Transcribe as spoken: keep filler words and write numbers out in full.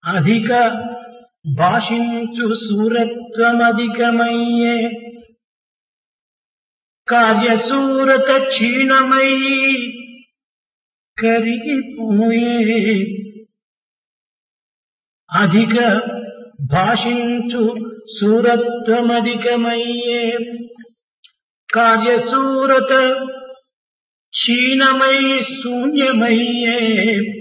అధిక భాషించు సూరత్వమధికమయ్యే కార్యసూరత క్షీణమై కరిగిపోయే. అధిక భాషించు సూరత్వమధికమయ్యే కార్యసూరత క్షీణమై శూన్యమయ్యే